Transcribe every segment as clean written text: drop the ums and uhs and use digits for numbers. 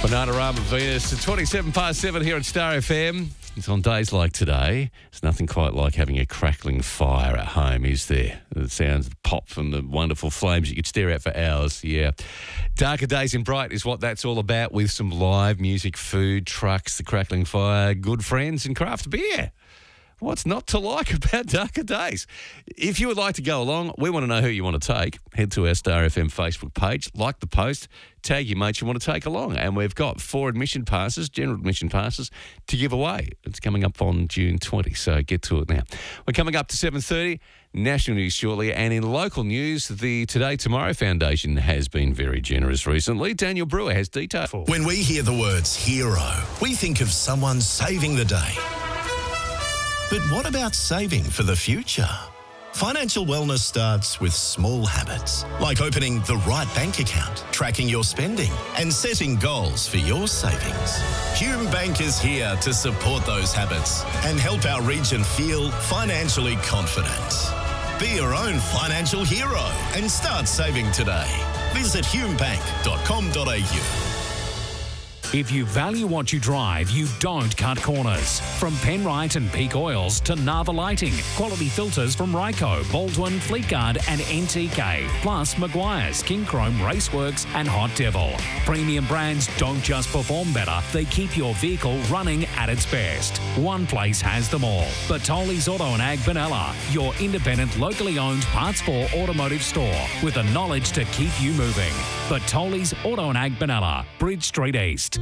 Bananarama Venus at 27 past 7 here at Star FM. It's on days like today. It's nothing quite like having a crackling fire at home, is there? The sounds of pop from the wonderful flames you could stare at for hours. Yeah. Darker Days in Bright is what that's all about, with some live music, food, trucks, the crackling fire, good friends and craft beer. What's not to like about Darker Days? If you would like to go along, we want to know who you want to take. Head to our Star FM Facebook page, like the post, tag your mates you want to take along. And we've got 4 admission passes, general admission passes, to give away. It's coming up on June 20, so get to it now. We're coming up to 7:30, national news shortly. And in local news, the Today Tomorrow Foundation has been very generous recently. Daniel Brewer has details. When we hear the words hero, we think of someone saving the day. But what about saving for the future? Financial wellness starts with small habits, like opening the right bank account, tracking your spending, and setting goals for your savings. Hume Bank is here to support those habits and help our region feel financially confident. Be your own financial hero and start saving today. Visit humebank.com.au. If you value what you drive, you don't cut corners. From Penrite and Peak Oils to Nava Lighting, quality filters from Ryco, Baldwin, Fleetguard and NTK, plus Maguire's, King Chrome, Raceworks and Hot Devil. Premium brands don't just perform better, they keep your vehicle running at its best. One place has them all. Bertoli's Auto and Ag Benalla, your independent, locally owned Parts 4 automotive store with the knowledge to keep you moving. Bertoli's Auto and Ag Benalla, Bridge Street East.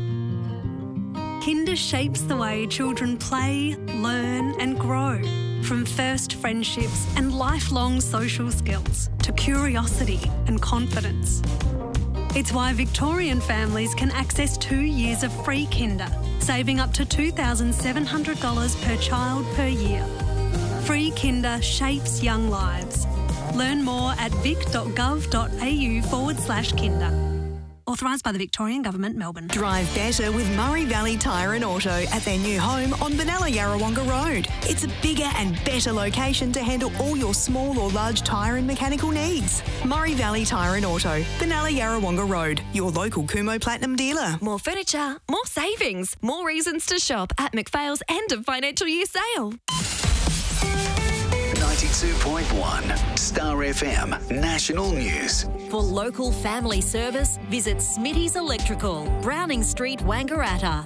Kinder shapes the way children play, learn and grow. From first friendships and lifelong social skills to curiosity and confidence. It's why Victorian families can access 2 years of free Kinder, saving up to $2,700 per child per year. Free Kinder shapes young lives. Learn more at vic.gov.au/Kinder. Authorised by the Victorian Government, Melbourne. Drive better with Murray Valley Tyre and Auto at their new home on Benalla Yarrawonga Road. It's a bigger and better location to handle all your small or large tyre and mechanical needs. Murray Valley Tyre and Auto, Benalla Yarrawonga Road, your local Kumho Platinum dealer. More furniture, more savings, more reasons to shop at McPhail's end of financial year sale. 92.1 Star FM National News. For local family service, visit Smitty's Electrical, Browning Street, Wangaratta.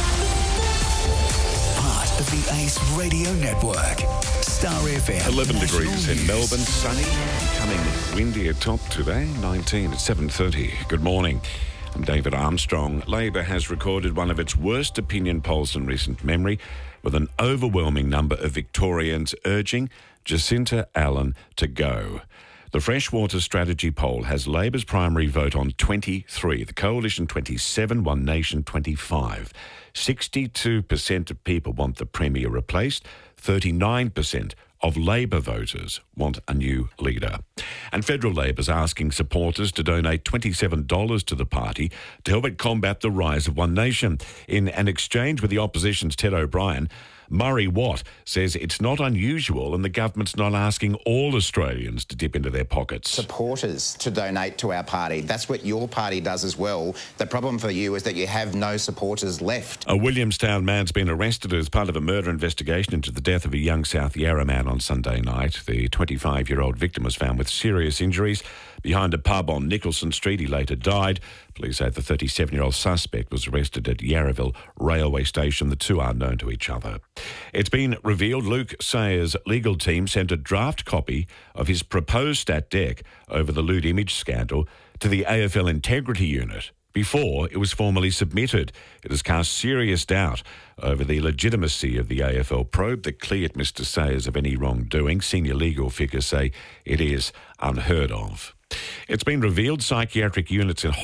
Part of the Ace Radio Network. Star FM. 11 National degrees in News. Melbourne, sunny, becoming windy at top today, 19 at 7:30. Good morning. I'm David Armstrong. Labor has recorded one of its worst opinion polls in recent memory, with an overwhelming number of Victorians urging Jacinta Allan to go. The Freshwater Strategy poll has Labor's primary vote on 23, the Coalition 27, One Nation 25. 62% of people want the Premier replaced, 39% of Labor voters want a new leader. And Federal Labor's asking supporters to donate $27 to the party to help it combat the rise of One Nation. In an exchange with the opposition's Ted O'Brien, Murray Watt says it's not unusual and the government's not asking all Australians to dip into their pockets. Supporters to donate to our party. That's what your party does as well. The problem for you is that you have no supporters left. A Williamstown man's been arrested as part of a murder investigation into the death of a young South Yarra man on Sunday night. The 25-year-old victim was found with serious injuries behind a pub on Nicholson Street. He later died. Police say the 37-year-old suspect was arrested at Yarraville Railway Station. The two are known to each other. It's been revealed Luke Sayers' legal team sent a draft copy of his proposed stat dec over the lewd image scandal to the AFL Integrity Unit before it was formally submitted. It has cast serious doubt over the legitimacy of the AFL probe that cleared Mr Sayers of any wrongdoing. Senior legal figures say it is unheard of. It's been revealed psychiatric units in